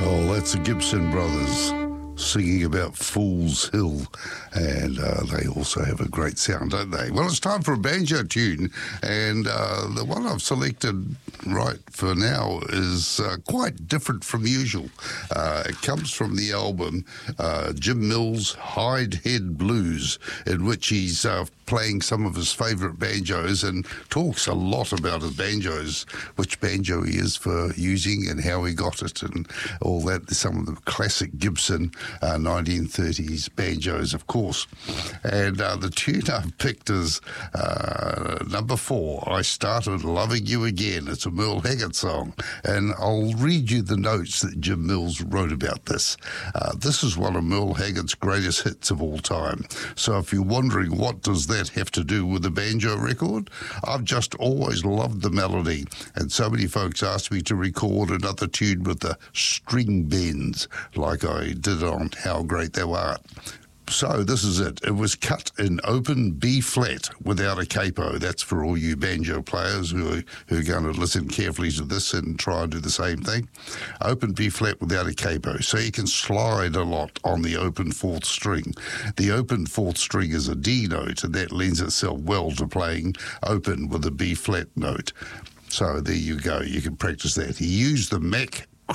Oh, that's the Gibson Brothers singing about Fool's Hill, and they also have a great sound, don't they? Well, it's time for a banjo tune, and the one I've selected right for now is quite different from usual. It comes from the album Jim Mills' Hide Head Blues, in which he's playing some of his favourite banjos and talks a lot about his banjos, which banjo he is for using and how he got it and all that. Some of the classic Gibson 1930s banjos, of course. And the tune I've picked is number 4, I Started Loving You Again. It's a Merle Haggard song, and I'll read you the notes that Jim Mills wrote about this. This is one of Merle Haggard's greatest hits of all time. So if you're wondering what does that have to do with the banjo record, I've just always loved the melody, and so many folks asked me to record another tune with the string bends like I did on How Great Thou Art. So this is it. It was cut in open B flat without a capo. That's for all you banjo players who are going to listen carefully to this and try and do the same thing. Open B flat without a capo. So you can slide a lot on the open 4th string. The open 4th string is a D note, and that lends itself well to playing open with a B flat note. So there you go. You can practice that. He used the Mac